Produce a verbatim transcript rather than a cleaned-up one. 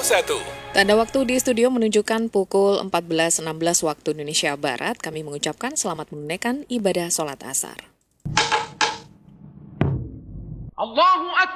satu. Tanda waktu di studio menunjukkan pukul empat belas enam belas waktu Indonesia Barat. Kami mengucapkan selamat menunaikan ibadah sholat asar. Allahu Akbar.